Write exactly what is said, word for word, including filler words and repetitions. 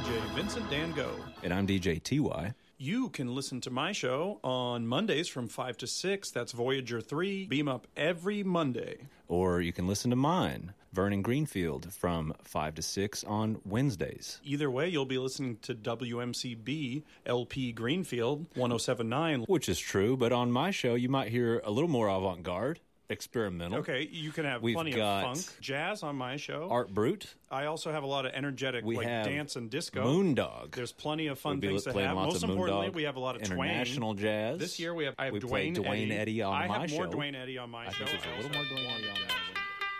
J Vincent Dan Go. And I'm D J T Y. You can listen to my show on Mondays from five to six. That's Voyager three. Beam up every Monday. Or you can listen to mine, Vernon Greenfield, from five to six on Wednesdays. Either way, you'll be listening to W M C B L P Greenfield one oh seven point nine. Which is true, but on my show, you might hear a little more avant-garde, experimental. Okay, you can have We've plenty got of funk, jazz on my show. Art Brut. I also have a lot of energetic We like have dance and disco. Moondog. There's plenty of fun We'll be things to playing have. lots Most of importantly, Moondog, we have a lot of international Dwayne. jazz. This year we have I have we Dwayne, played Dwayne Eddie. Eddy on I my have more show. Dwayne Eddy on my I show. think there's a little more Dwayne Eddy on that one.